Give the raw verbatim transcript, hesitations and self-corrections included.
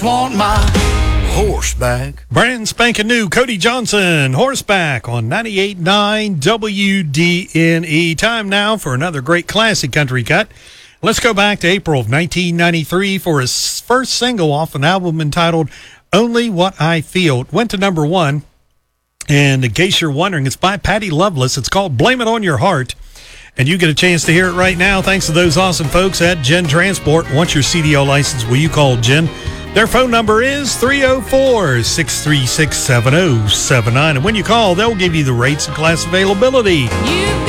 Want my horseback. Brand spanking new Cody Johnson, Horseback on ninety-eight point nine W D N E. Time now for another great classic country cut. Let's go back to April of nineteen ninety-three for his first single off an album entitled Only What I Feel. It went to number one, and in case you're wondering, it's by Patty Loveless. It's called Blame It On Your Heart, and you get a chance to hear it right now thanks to those awesome folks at Gen Transport. Once your C D L license, will you call Gen? Their phone number is three oh four, six three six, seven oh seven nine. And when you call, they'll give you the rates and class availability. You've